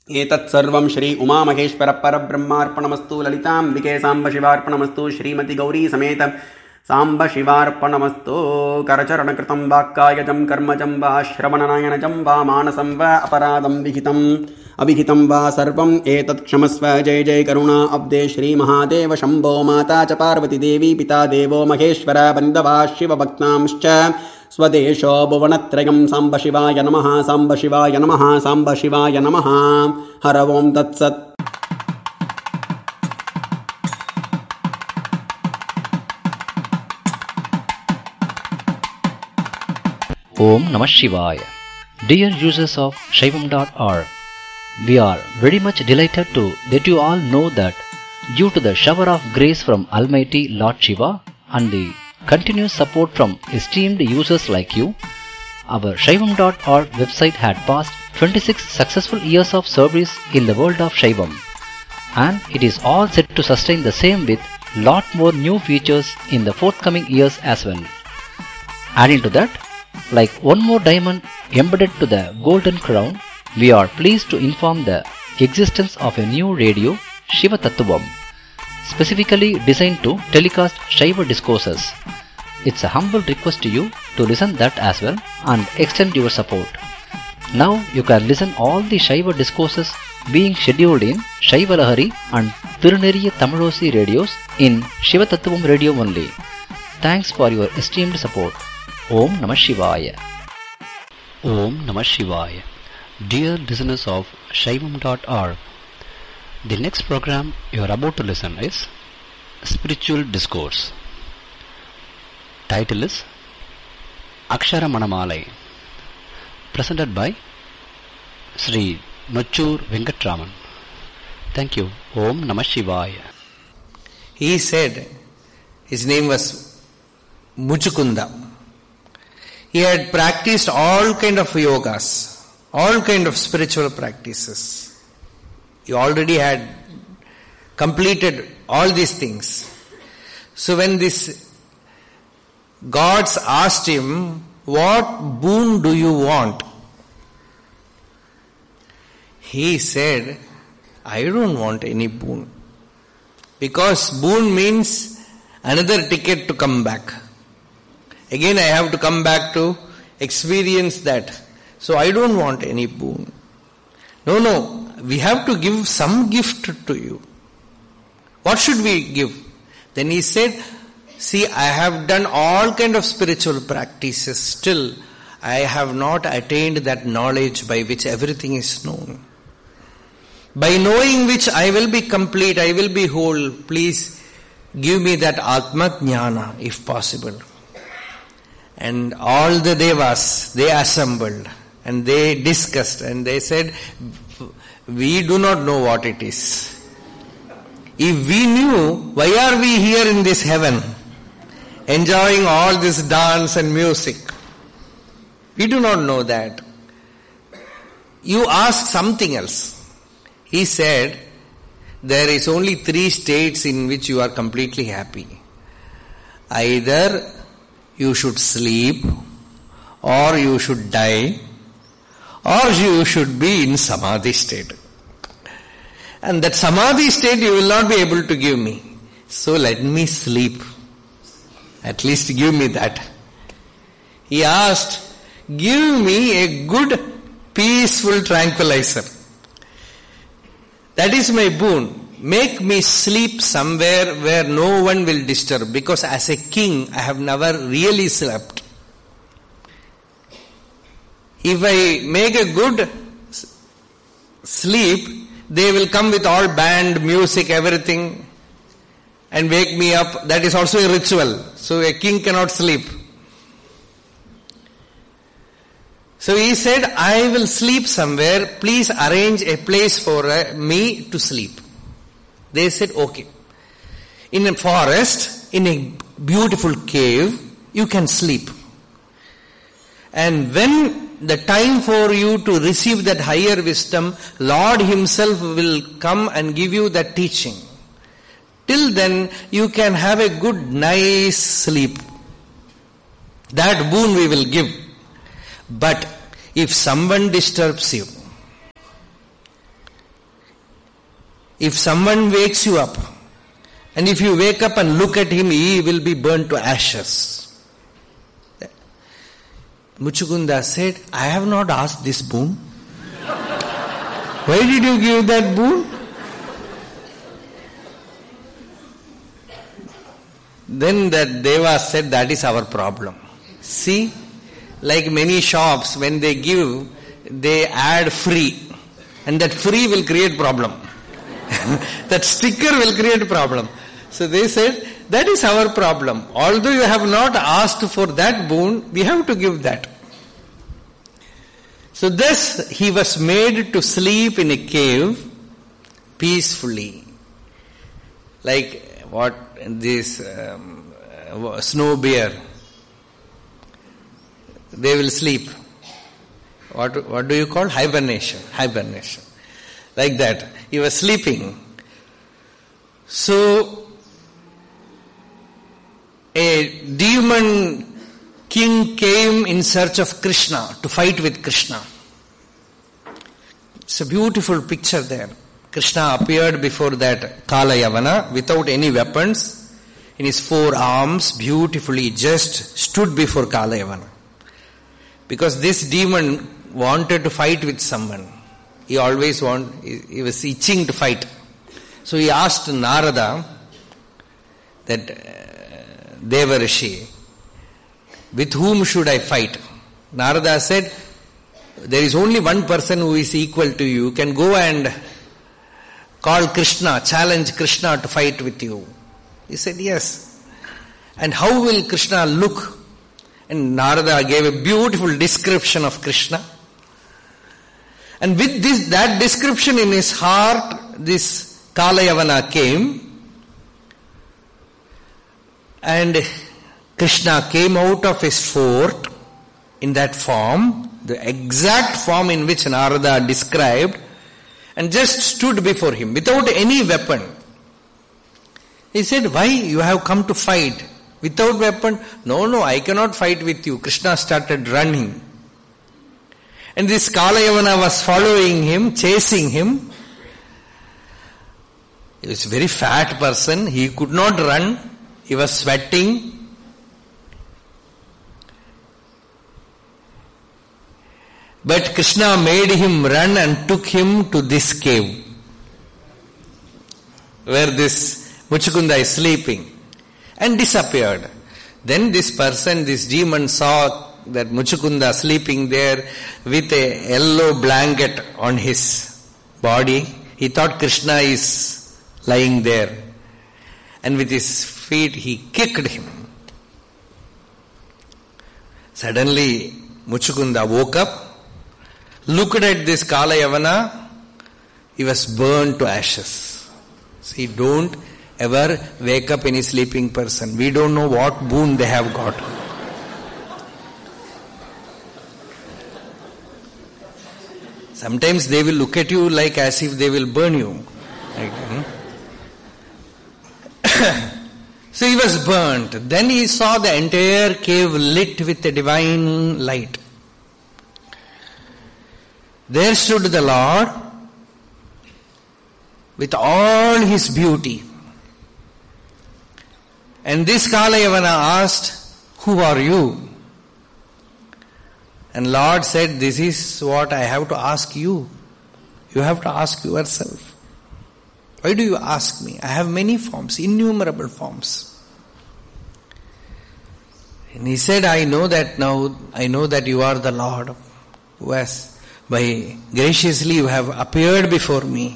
एतत्सर्वं श्री उमामहेश्वर परब्रह्मार्पणमस्तु। ललिताम्बिके साम्बशिवार्पणमस्तु। श्रीमती गौरी समेत साम्बशिवार्पणमस्तु। करचरणकृतं वाक्कायजं कर्मजं वा श्रवणनयनजं वा मानसं वा अपराधं अविहितं वा सर्वम् एतत् क्षमस्व। जय जय करुणा अब्दे श्रीमहादेव शम्भो। माता च पार्वती देवी पिता देवो महेश्वर बन्धवा शिवभक्तांश्च स्वदेशो भुवनत्रयं। साम्बशिवाय नमः साम्बशिवाय नमः साम्बशिवाय नमः। हर ओं तत्सत्। Om Namah Shivaya. Dear users of Shaivam.org, we are very much delighted to let you all know that due to the shower of grace from Almighty Lord Shiva and the continuous support from esteemed users like you, our Shaivam.org website had passed 26 successful years of service in the world of Shaivam, and it is all set to sustain the same with lot more new features in the forthcoming years as well. Adding to that, like one more diamond embedded to the golden crown, we are pleased to inform the existence of a new radio, Shiva Tattvam, specifically designed to telecast Shiva discourses. It's a humble request to you to listen that as well and extend your support. Now you can listen all the Shiva discourses being scheduled in Shiva Lahari and Tiruneriya Tamilosi radios in Shiva Tattvam radio only. Thanks for your esteemed support. Om Namah Shivaya. Om Namah Shivaya. Dear listeners of Shaivam.org, the next program you are about to listen is Spiritual Discourse. Title is Akshara Manamalai, presented by Sri Nochur Venkatraman. Thank you. Om Namah Shivaya. He said, his name was Muchukunda. He had practiced all kind of yogas, all kind of spiritual practices. He already had completed all these things. So when these gods asked him, what boon do you want? He said, I don't want any boon. Because boon means another ticket to come back. Again I have to come back to experience that. So I don't want any boon. No, we have to give some gift to you. What should we give? Then he said, see, I have done all kind of spiritual practices. Still, I have not attained that knowledge by which everything is known. By knowing which I will be complete, I will be whole. Please give me that Atma Jnana if possible. And all the devas, they assembled and they discussed and they said, we do not know what it is. If we knew, why are we here in this heaven enjoying all this dance and music? We do not know that. You ask something else. He said, there is only 3 states in which you are completely happy. Either you should sleep, or you should die, or you should be in Samadhi state. And that Samadhi state you will not be able to give me. So let me sleep. At least give me that. He asked, give me a good, peaceful tranquilizer. That is my boon. Make me sleep somewhere where no one will disturb. Because as a king, I have never really slept. If I make a good sleep, they will come with all band, music, everything and wake me up. That is also a ritual. So a king cannot sleep. So he said, I will sleep somewhere. Please arrange a place for me to sleep. They said, okay. In a forest, in a beautiful cave, you can sleep. And when the time for you to receive that higher wisdom, Lord himself will come and give you that teaching. Till then, you can have a good, nice sleep. That boon we will give. But if someone disturbs you, if someone wakes you up, and if you wake up and look at him, he will be burnt to ashes. Muchukunda said, I have not asked this boon. Why did you give that boon? Then that Deva said, that is our problem. See, like many shops, when they give, they add free. And that free will create problem. That sticker will create problem. So they said, that is our problem. Although you have not asked for that boon, we have to give that. So thus he was made to sleep in a cave peacefully. Like what this snow bear, they will sleep. What do you call? Hibernation. Like that. He was sleeping. So a demon king came in search of Krishna to fight with Krishna. It's a beautiful picture there. Krishna appeared before that Kala Yavana without any weapons. In his 4 arms, beautifully just stood before Kala Yavana. Because this demon wanted to fight with someone. He was itching to fight. So he asked Narada, that Devarishi, with whom should I fight? Narada said, there is only one person who is equal to you. You can go and call Krishna, challenge Krishna to fight with you. He said, yes. And how will Krishna look? And Narada gave a beautiful description of Krishna. And with that description in his heart, this Kalayavana came. And Krishna came out of his fort in that form, the exact form in which Narada described, and just stood before him without any weapon. He said, why you have come to fight? Without weapon? No, I cannot fight with you. Krishna started running. And this Kalayavana was following him, chasing him. He was a very fat person. He could not run. He was sweating. But Krishna made him run and took him to this cave where this Muchukunda is sleeping, and disappeared. Then this demon saw that Muchukunda sleeping there with a yellow blanket on his body. He thought Krishna is lying there, and with his feet he kicked him. Suddenly Muchukunda woke up, looked at this Kalayavana. He was burned to ashes. See, don't ever wake up any sleeping person. We don't know what boon they have got. Sometimes they will look at you like as if they will burn you. So he was burnt. Then he saw the entire cave lit with a divine light. There stood the Lord with all his beauty. And this Kalayavana asked, who are you? And Lord said, this is what I have to ask you. You have to ask yourself. Why do you ask me? I have many forms, innumerable forms. And he said, I know that now. I know that you are the Lord who has, by graciously you have appeared before me.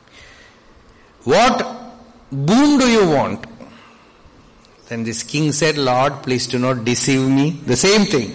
What boon do you want? Then this king said, Lord, please do not deceive me. The same thing.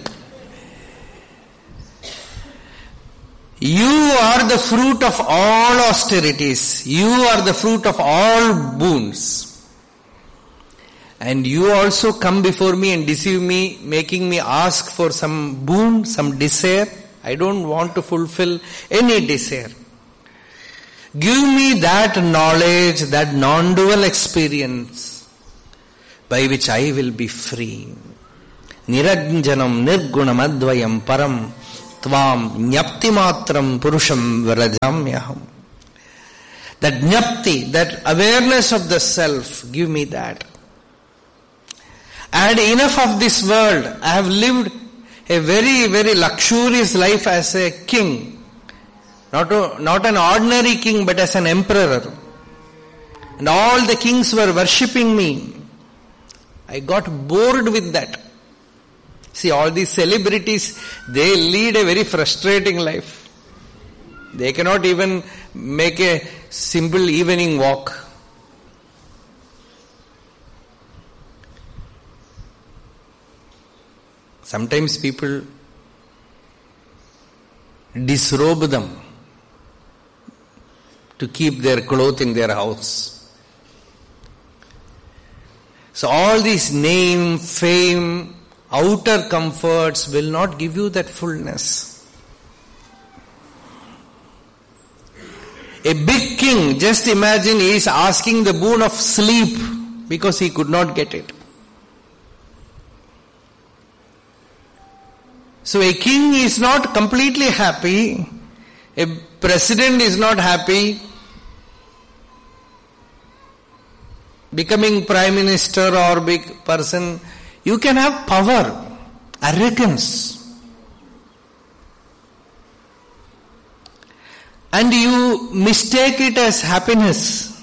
You are the fruit of all austerities. You are the fruit of all boons. And you also come before me and deceive me, making me ask for some boon, some desire. I don't want to fulfill any desire. Give me that knowledge, that non-dual experience by which I will be free. Niranjanam nirgunam advayam param tvam nyapti matram purusham vrajamyaham. That jnapti, that awareness of the self, give me that. I had enough of this world. I have lived a very, very luxurious life as a king. Not an ordinary king, but as an emperor. And all the kings were worshipping me. I got bored with that. See, all these celebrities, they lead a very frustrating life. They cannot even make a simple evening walk. Sometimes people disrobe them to keep their clothes in their house. So all these name, fame, outer comforts will not give you that fullness. A big king, just imagine, he is asking the boon of sleep because he could not get it. So a king is not completely happy. A president is not happy. Becoming prime minister or big person, you can have power, arrogance. And you mistake it as happiness.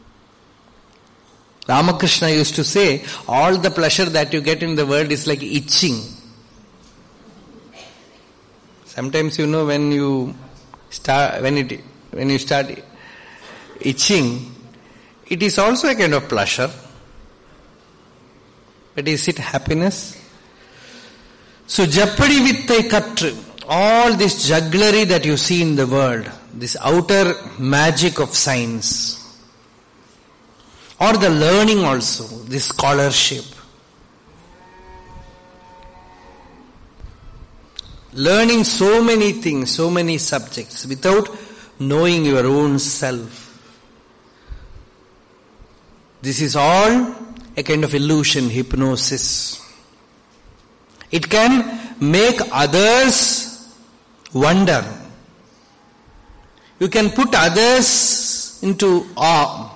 Ramakrishna used to say, all the pleasure that you get in the world is like itching. Sometimes when you start itching, it is also a kind of pleasure. But is it happiness? So Jappadi Vittai Katru, all this jugglery that you see in the world, this outer magic of science, or the learning also, this scholarship, learning so many things, so many subjects, without knowing your own self. This is all a kind of illusion, hypnosis. It can make others wonder. You can put others into awe.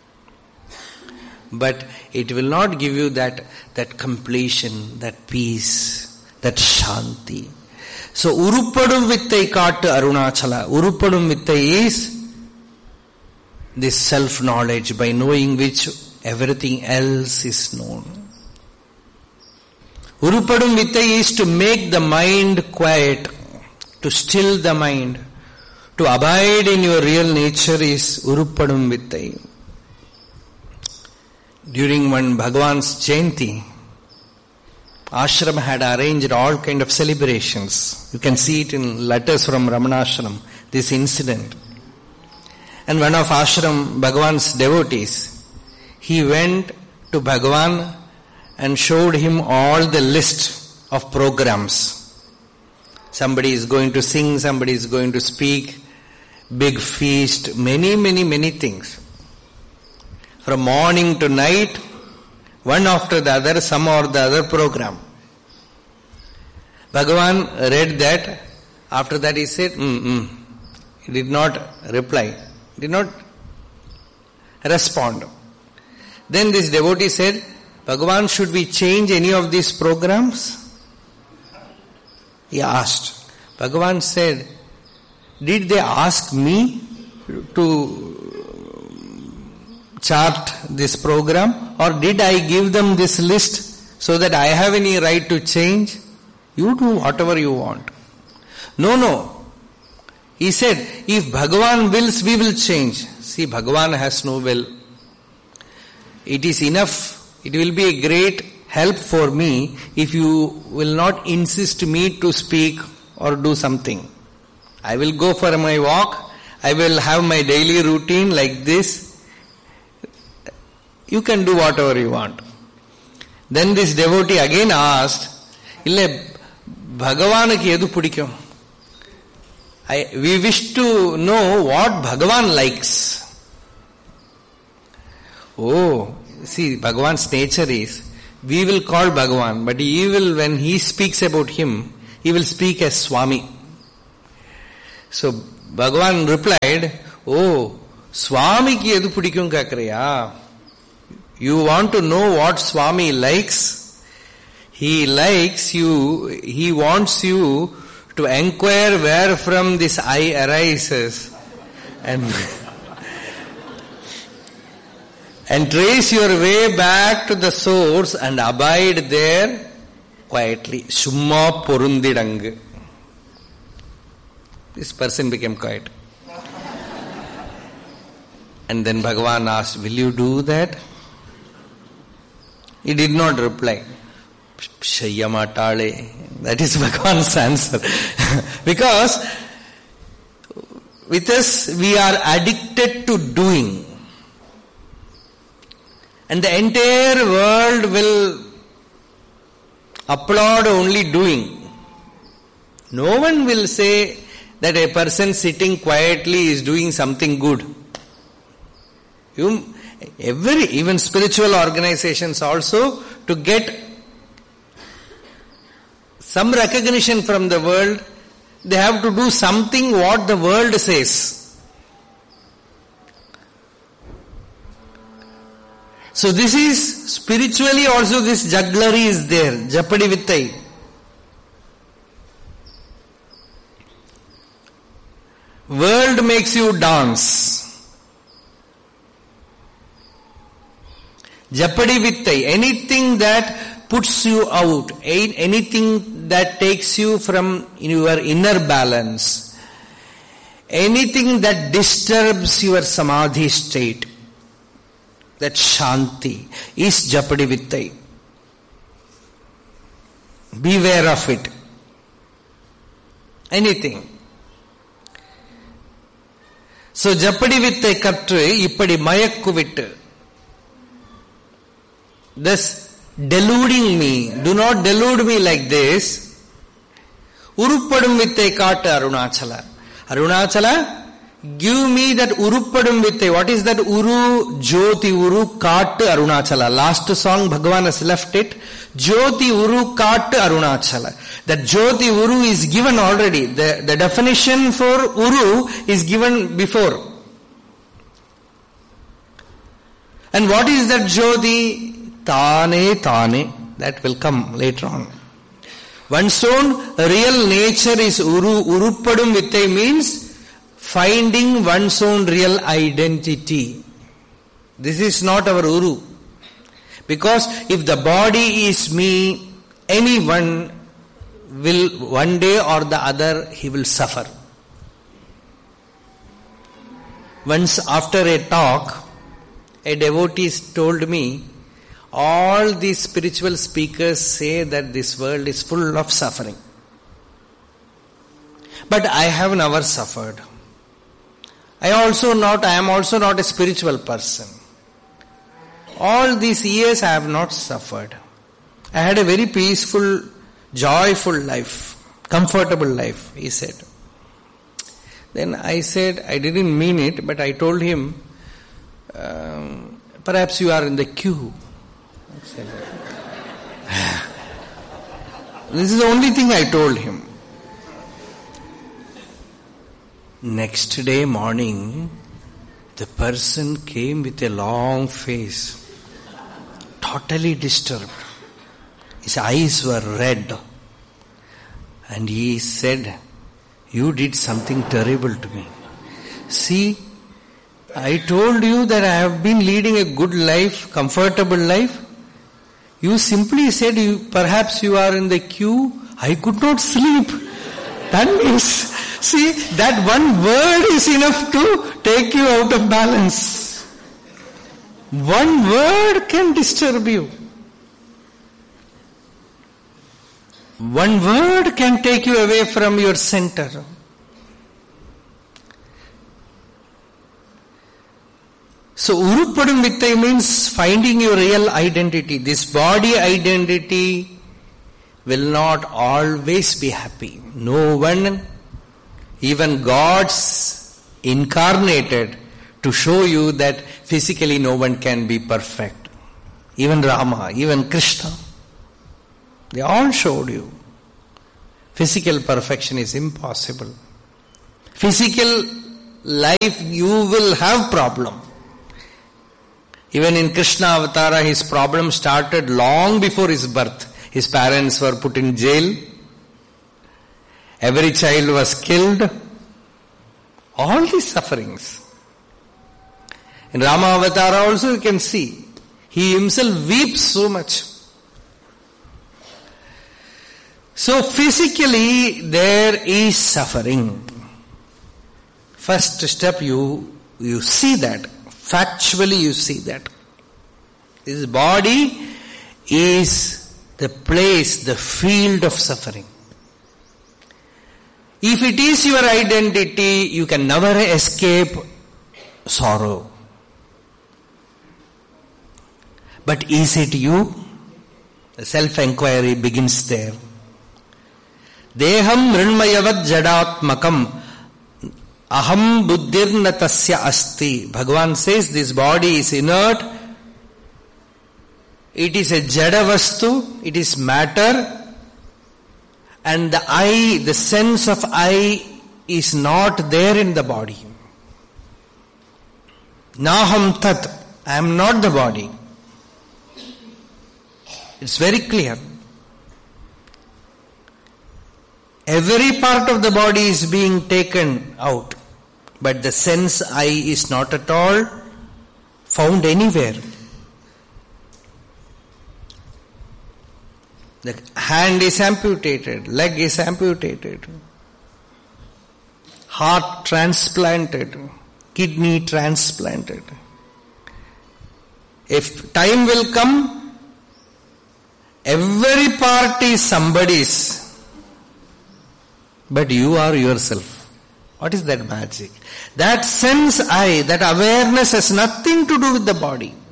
But it will not give you that completion, that peace, that shanti. So Urupadum Vittai Kattu Arunachala. Urupadum Vittai is this self-knowledge, by knowing which everything else is known. Urupadum Vittai is to make the mind quiet, to still the mind, to abide in your real nature is Urupadum Vittai. During one Bhagavan's Jayanti, ashram had arranged all kind of celebrations. You can see it in letters from Ramanashram, this incident. And one of ashram, Bhagavan's devotees, he went to Bhagavan and showed him all the list of programs. Somebody is going to sing, somebody is going to speak, big feast, many things. From morning to night, one after the other, some or the other program. Bhagavan read that. After that he said, He did not reply, did not respond. Then this devotee said, Bhagavan, should we change any of these programs? He asked. Bhagavan said, did they ask me to chart this program, or did I give them this list so that I have any right to change? You do whatever you want. No. He said, if Bhagavan wills, we will change. See, Bhagavan has no will. It is enough. It will be a great help for me if you will not insist me to speak or do something. I will go for my walk. I will have my daily routine like this. You can do whatever you want. Then this devotee again asked, Ille Bhagavanukku edu pidikkum? We wish to know what Bhagavan likes. Oh, see, Bhagavan's nature is, we will call Bhagavan, but he will, when he speaks about him, he will speak as Swami. So Bhagavan replied, oh, Swamiki edu pidikum kakriya? You want to know what Swami likes? He likes you, he wants you to inquire where from this I arises and trace your way back to the source and abide there quietly. Summa porundidang. This person became quiet. And then Bhagavan asked, will you do that? He did not reply. Shayyamatale. That is Bhagavan's answer. Because with us we are addicted to doing. And the entire world will applaud only doing. No one will say that a person sitting quietly is doing something good. Even spiritual organizations also, to get some recognition from the world, they have to do something what the world says. So this is spiritually also, this jugglery is there, japadi vittai. World makes you dance. Japadi vittai, anything that puts you out, anything that takes you from your inner balance, anything that disturbs your samadhi state, that shanti, is japadi vittai. Beware of it. Anything. So japadi vittai katru ippadi mayakku vittu. Thus deluding me. Do not delude me like this. Uruppadum vittai kaattu Arunachala. Arunachala, give me that uruppadum vittai. What is that uru? Jyoti uru kaattu Arunachala. Last song Bhagavan has left it. Jyoti uru kaattu Arunachala. That Jyoti uru is given already. The definition for uru is given before. And what is that Jyoti? Tane. That will come later on. One's own real nature is uru. Uruppadum vittai means finding one's own real identity. This is not our uru. Because if the body is me, anyone will one day or the other, he will suffer. Once after a talk, a devotee told me, all these spiritual speakers say that this world is full of suffering. But I have never suffered. I am also not a spiritual person. All these years I have not suffered. I had a very peaceful, joyful life, comfortable life, he said. Then I said, I didn't mean it, but I told him, perhaps you are in the queue. This is the only thing I told him. Next day morning, the person came with a long face, totally disturbed. His eyes were red. And he said, you did something terrible to me. See, I told you that I have been leading a good life, comfortable life. You simply said, perhaps you are in the queue. I could not sleep. That means, see, that one word is enough to take you out of balance. One word can disturb you. One word can take you away from your center. So Uruppadum Vittai means finding your real identity. This body identity will not always be happy. No one, even gods incarnated to show you that physically no one can be perfect. Even Rama, even Krishna, they all showed you. Physical perfection is impossible. Physical life you will have problem. Even in Krishna Avatara, his problem started long before his birth. His parents were put in jail. Every child was killed. All these sufferings. In Rama Avatara also you can see, he himself weeps so much. So physically there is suffering. First step you see that. Factually you see that. This body is the place, the field of suffering. If it is your identity, you can never escape sorrow. But is it you? The self-enquiry begins there. Deham mrinmayavad jadatmakam aham buddhirna tasya asti. Bhagavan says this body is inert. It is a jada vastu. It is matter. And the I, the sense of I is not there in the body. Naham tat. I am not the body. It's very clear. Every part of the body is being taken out, but the sense I is not at all found anywhere. The hand is amputated, leg is amputated, heart transplanted, kidney transplanted. If time will come, every part is somebody's. But you are yourself. What is that magic? That sense I, that awareness has nothing to do with the body.